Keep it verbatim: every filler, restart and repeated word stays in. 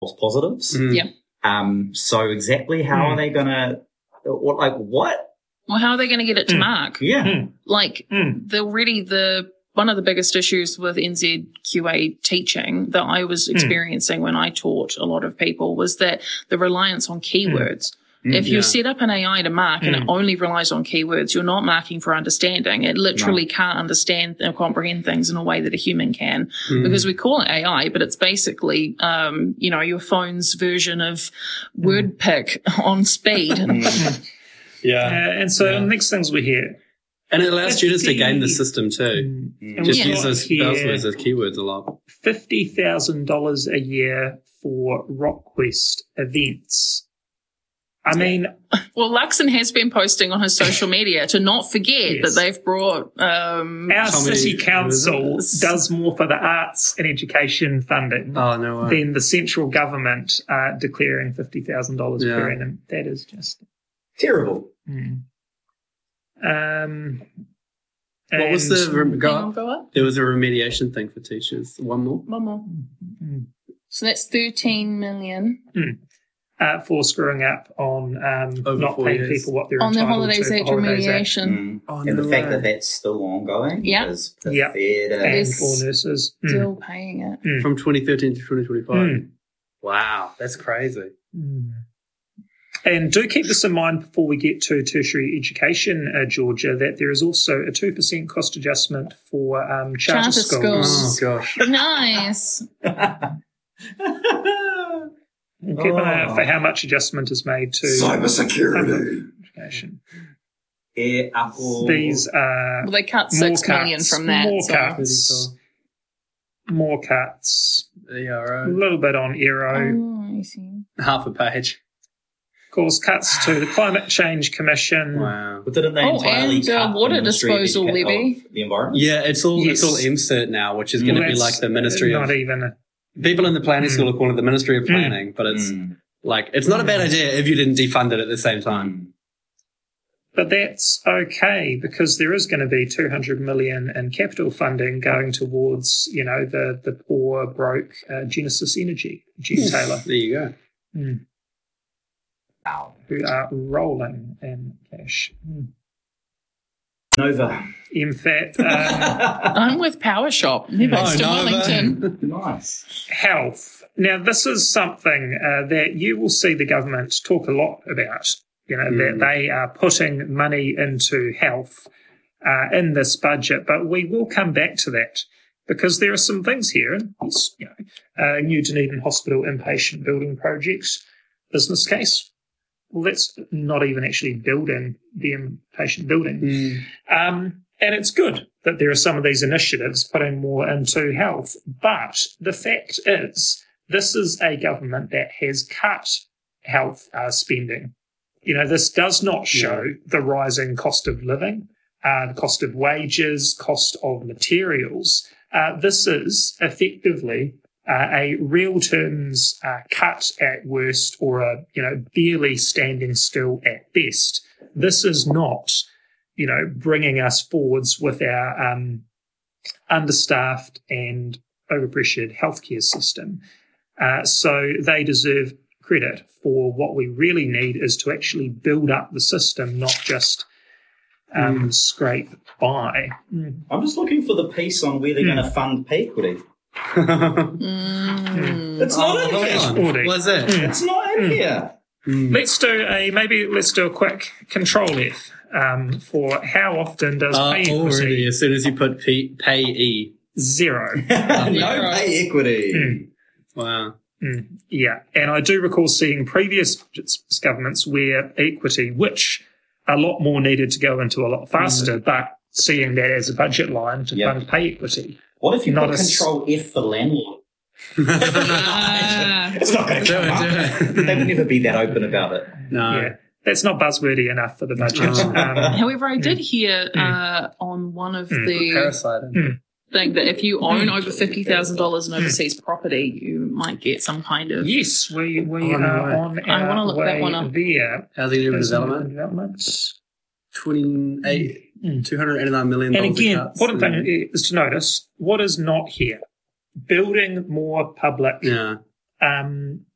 false positives. Mm. Yeah. Um, so exactly how Mm. are they going to, what, like what? Well, how are they going to get it to Mm. mark? Yeah. Mm. Like, Mm. the already the one of the biggest issues with N Z Q A teaching that I was experiencing when I taught a lot of people was that the reliance on keywords. Mm. If you Yeah. set up an A I to mark and it Mm. only relies on keywords, you're not marking for understanding. It literally can't understand and comprehend things in a way that a human can, Mm. because we call it A I, but it's basically, um, you know, your phone's version of WordPick on speed. Mm. Yeah. Uh, and so Yeah. the next things we hear. And it allows students to game the fifty system too. Mm. And Just we've Yeah. use got those here buzzwords as keywords a lot. fifty thousand dollars a year for RockQuest events. I mean, Well, Luxon has been posting on his social media to not forget Yes. that they've brought, um, our Tommy, city who is council it? does more for the arts and education funding Oh, no way. than the central government uh, declaring fifty thousand dollars Yeah. per annum. That is just... Terrible. Mm. Um, What was and- the... Rem- hang go on, up? go up. There was a remediation thing for teachers. One more? One more. Mm. So that's thirteen million Uh, for screwing up on um, Over not four paying years. people what they're on the entitled Holidays to. Act for Holidays Act. remediation. Mm. Oh, And no the fact way. that that's still ongoing Yeah. is Yeah. pathetic. And Yes. for nurses. Mm. Still paying it. Mm. From twenty thirteen to twenty twenty-five. Mm. Wow, that's crazy. Mm. And do keep this in mind before we get to tertiary education, uh, Georgia, that there is also a two percent cost adjustment for um, charter, Charter schools. schools. Oh, gosh. Nice. And keep an eye out Oh. for how much adjustment is made to Cybersecurity. education. Eh, Apple. These are Well, they cut more six million cuts, from that. more so. cuts, more cuts, Yeah, a right. little bit on Aero. Oh, I see. Half a page. Of course, cuts to the Climate Change Commission. Wow. But didn't they Oh, entirely and, uh, cut water the Ministry of disposal Educa- levy. of the environment? Yeah, it's all Yes. it's all M CERT now, which is Mm. going to Well, be that's like the Ministry not of... even a, People in the planning Mm. school are calling it the Ministry of Mm. Planning, but it's Mm. like, it's not a bad idea if you didn't defund it at the same time. Mm. but that's okay because there is going to be two hundred million in capital funding going towards, you know, the the poor, broke uh, Genesis Energy, Jen Taylor, There you go. mm, Wow. who are rolling in cash. Mm. Nova. In fact, um, I'm with Power Shop. They're based in Nova. Wellington. Nice. health. Now, this is something uh, that you will see the government talk a lot about, you know, Mm. that they are putting money into health uh, in this budget, but we will come back to that because there are some things here. Yes, you know, uh, New Dunedin Hospital inpatient building project, business case. Well, that's not even actually building the inpatient building. Mm. Um, and it's good that there are some of these initiatives putting more into health. But the fact is, this is a government that has cut health uh, spending. You know, this does not show Yeah. the rising cost of living, uh, the cost of wages, cost of materials. Uh, this is effectively uh, a real terms uh, cut at worst, or a, you know, barely standing still at best. This is not, you know, bringing us forwards with our um, understaffed and overpressured healthcare system. Uh, so they deserve credit for what we really need is to actually build up the system, not just um, Mm. scrape by. Mm. I'm just looking for the piece on where they're Mm. going to fund pay equity. Mm. It's not Oh, in hold here. on. Audie. What's that? Mm. It's not in Mm. here. Mm. Let's do a maybe. Let's do a quick control F um, for how often does Uh, pay already, equity as soon as you put P, pay E. zero. No pay equity. Mm. Wow. Mm, yeah, and I do recall seeing previous governments where equity, which a lot more needed to go into a lot faster, but seeing that as a budget line to Yep. fund pay equity. What if you Not put a s- control F for landlord? Ah. It's not going to Do come it, up. do it. They would never be that open about it. No. Yeah, that's not buzzwordy enough for the budget. Oh. Um, However, I did hear uh, on one of Mm. the Parasite. thing that if you own over fifty thousand dollars in overseas property, you might get some kind of. yes, we, we Oh, no are way. on I our wanna look that way one up. there. Housing and Urban Housing and Development. Development. twenty-eight, Mm. two hundred eighty-nine million And dollars. again, of cuts. important thing is to notice what is not here. Building more public Yeah. um,